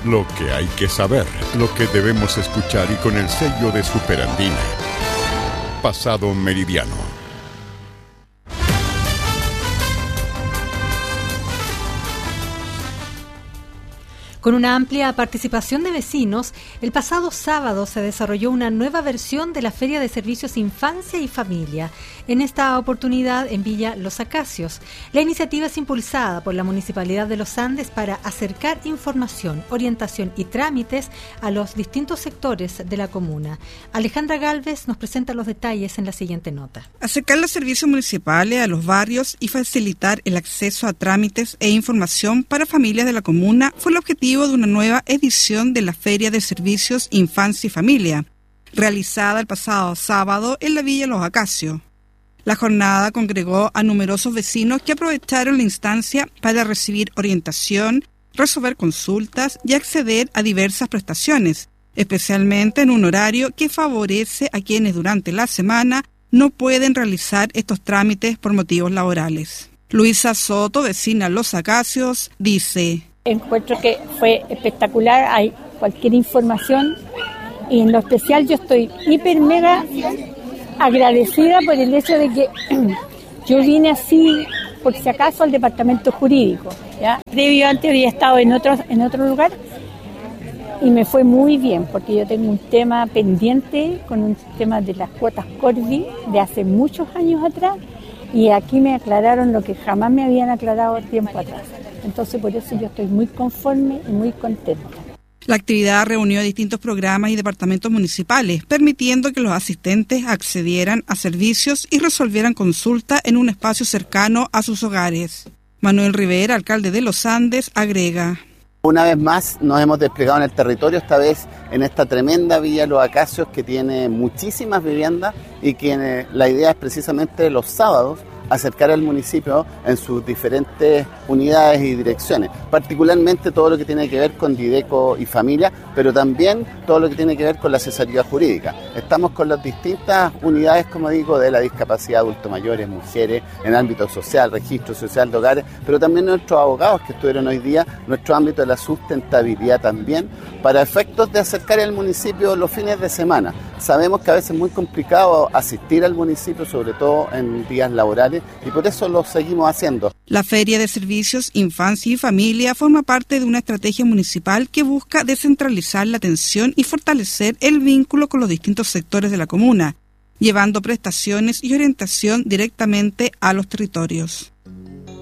Lo que hay que saber, lo que debemos escuchar y con el sello de Superandina. Pasado Meridiano. Con una amplia participación de vecinos, el pasado sábado se desarrolló una nueva versión de la Feria de Servicios Infancia y Familia, en esta oportunidad en Villa Los Acacios. La iniciativa es impulsada por la Municipalidad de Los Andes para acercar información, orientación y trámites a los distintos sectores de la comuna. Alejandra Galvez nos presenta los detalles en la siguiente nota. Acercar los servicios municipales a los barrios y facilitar el acceso a trámites e información para familias de la comuna fue el objetivo de una nueva edición de la Feria de Servicios Infancia y Familia, realizada el pasado sábado en la Villa Los Acacios. La jornada congregó a numerosos vecinos que aprovecharon la instancia para recibir orientación, resolver consultas y acceder a diversas prestaciones, especialmente en un horario que favorece a quienes durante la semana no pueden realizar estos trámites por motivos laborales. Luisa Soto, vecina Los Acacios, dice: encuentro que fue espectacular, hay cualquier información y en lo especial yo estoy hiper mega agradecida por el hecho de que yo vine así por si acaso al departamento jurídico, ¿ya? Previo antes había estado en otro lugar y me fue muy bien porque yo tengo un tema pendiente con un tema de las cuotas Corvi de hace muchos años atrás y aquí me aclararon lo que jamás me habían aclarado tiempo atrás. Entonces, por eso yo estoy muy conforme y muy contenta. La actividad reunió a distintos programas y departamentos municipales, permitiendo que los asistentes accedieran a servicios y resolvieran consultas en un espacio cercano a sus hogares. Manuel Rivera, alcalde de Los Andes, agrega: una vez más nos hemos desplegado en el territorio, esta vez en esta tremenda Villa Los Acacios que tiene muchísimas viviendas y que la idea es precisamente los sábados acercar al municipio en sus diferentes unidades y direcciones, particularmente todo lo que tiene que ver con Dideco y familia, pero también todo lo que tiene que ver con la asesoría jurídica. Estamos con las distintas unidades, como digo, de la discapacidad, adultos mayores, mujeres, en el ámbito social, registro social de hogares, pero también nuestros abogados que estuvieron hoy día, nuestro ámbito de la sustentabilidad también, para efectos de acercar al municipio los fines de semana. Sabemos que a veces es muy complicado asistir al municipio, sobre todo en días laborales, y por eso lo seguimos haciendo. La Feria de Servicios Infancia y Familia forma parte de una estrategia municipal que busca descentralizar la atención y fortalecer el vínculo con los distintos sectores de la comuna, llevando prestaciones y orientación directamente a los territorios.